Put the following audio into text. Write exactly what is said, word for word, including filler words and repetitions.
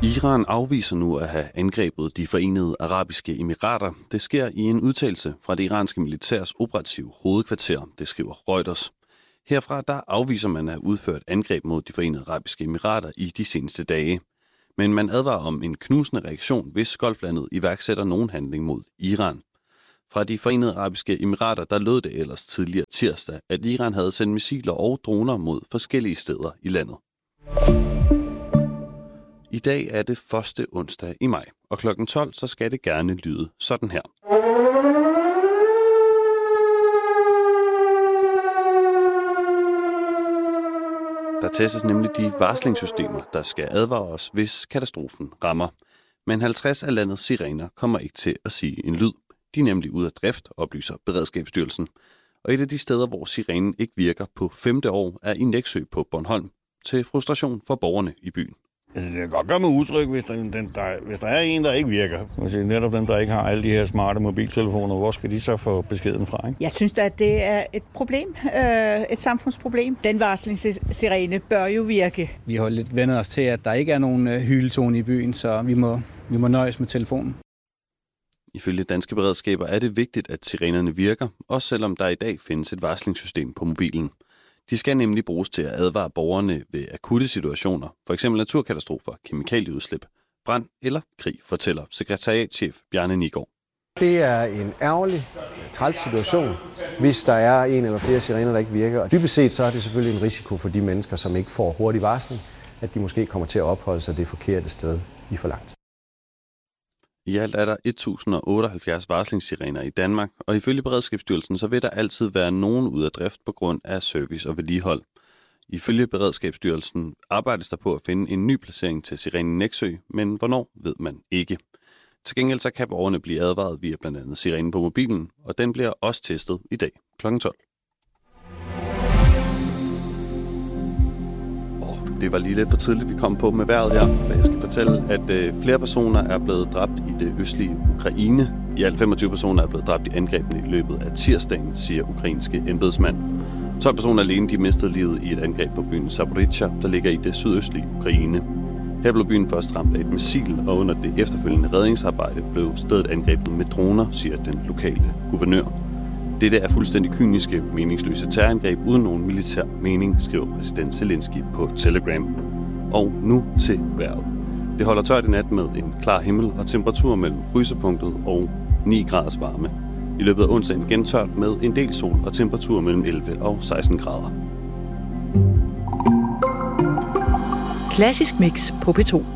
Iran afviser nu at have angrebet de Forenede Arabiske Emirater. Det sker i en udtalelse fra det iranske militærs operative hovedkvarter, det skriver Reuters. Herfra der afviser man at have udført angreb mod de Forenede Arabiske Emirater i de seneste dage. Men man advarer om en knusende reaktion, hvis Golflandet iværksætter nogen handling mod Iran. Fra de Forenede Arabiske Emirater der lød det ellers tidligere tirsdag, at Iran havde sendt missiler og droner mod forskellige steder i landet. I dag er det første onsdag i maj, og klokken tolv så skal det gerne lyde sådan her. Der testes nemlig de varslingssystemer, der skal advare os, hvis katastrofen rammer. Men halvtreds af landets sirener kommer ikke til at sige en lyd. De er nemlig ude af drift, oplyser Beredskabsstyrelsen. Og et af de steder, hvor sirenen ikke virker på femte år, er i Nexø på Bornholm, til frustration for borgerne i byen. Altså, det kan godt gøre mig utryg, hvis der, den, der, hvis der er en, der ikke virker. Altså, netop dem, der ikke har alle de her smarte mobiltelefoner, hvor skal de så få beskeden fra? Ikke? Jeg synes at det er et problem, øh, et samfundsproblem. Den varslingssirene bør jo virke. Vi har lidt vendt os til, at der ikke er nogen hyletone i byen, så vi må, vi må nøjes med telefonen. Ifølge danske beredskaber er det vigtigt, at sirenerne virker, også selvom der i dag findes et varslingssystem på mobilen. De skal nemlig bruges til at advare borgerne ved akutte situationer, f.eks. naturkatastrofer, kemikalieudslip, brand eller krig, fortæller sekretariatschef Bjarne Nigård. Det er en ærgerlig, træls situation, hvis der er en eller flere sirener, der ikke virker. Og dybest set så er det selvfølgelig en risiko for de mennesker, som ikke får hurtig varsling, at de måske kommer til at opholde sig det forkerte sted i for lang tid. I alt er der et tusind otteoghalvfjerds varslingssirener i Danmark, og ifølge Beredskabsstyrelsen så vil der altid være nogen ud af drift på grund af service og vedligehold. Ifølge Beredskabsstyrelsen arbejdes der på at finde en ny placering til sirenen Nexø, men hvornår ved man ikke. Til gengæld så kan borgerne blive advaret via blandt andet sirenen på mobilen, og den bliver også testet i dag klokken tolv. Det var lige lidt for tidligt, vi kom på med vejret her, men jeg skal fortælle, at øh, flere personer er blevet dræbt i det østlige Ukraine. I alt femogtyve personer er blevet dræbt i angrebene i løbet af tirsdagen, siger ukrainske embedsmand. tolv personer alene de mistede livet i et angreb på byen Zaporizhzhia, der ligger i det sydøstlige Ukraine. Her blev byen først ramt af et missil, og under det efterfølgende redningsarbejde blev stedet angrebet med droner, siger den lokale guvernør. Dette er fuldstændig kyniske, meningsløse terrorangreb uden nogen militær mening, skriver præsident Zelensky på Telegram. Og nu til vejret. Det holder tørt i nat med en klar himmel og temperatur mellem frysepunktet og ni graders varme. I løbet af onsdagen gentørt med en del sol og temperatur mellem elleve og seksten grader. Klassisk Mix på P to.